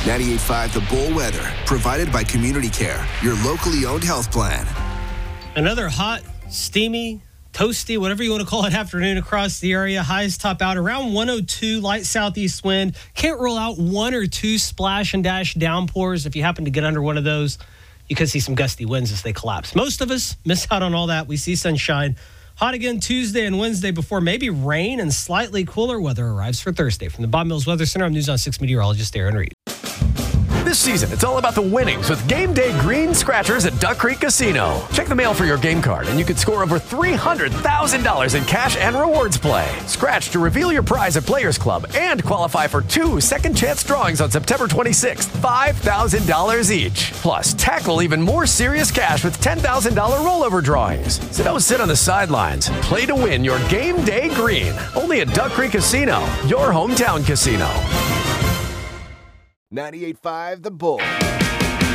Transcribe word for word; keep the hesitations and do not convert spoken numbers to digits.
ninety-eight point five The Bull weather, provided by Community Care, your locally owned health plan. Another hot, steamy, toasty, whatever you want to call it, afternoon across the area. Highs top out around one oh two, light southeast wind. Can't rule out one or two splash and dash downpours. If you happen to get under one of those, you could see some gusty winds as they collapse. Most of us miss out on all that. We see sunshine. Hot again Tuesday and Wednesday before maybe rain and slightly cooler weather arrives for Thursday. From the Bob Mills Weather Center, I'm News on six meteorologist Aaron Reed. This season, it's all about the winnings with Game Day Green Scratchers at Duck Creek Casino. Check the mail for your game card, and you could score over three hundred thousand dollars in cash and rewards play. Scratch to reveal your prize at Players Club and qualify for two second chance drawings on September twenty-sixth, five thousand dollars each. Plus, tackle even more serious cash with ten thousand dollars rollover drawings. So don't sit on the sidelines. Play to win your Game Day Green. Only at Duck Creek Casino, your hometown casino. ninety-eight point five The Bull.